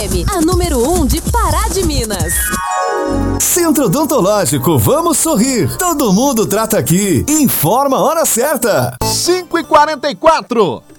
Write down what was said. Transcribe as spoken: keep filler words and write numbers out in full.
M, a número um de Pará de Minas. Centro Odontológico, vamos sorrir. Todo mundo trata aqui. Informa a hora certa. cinco e quarenta e quatro.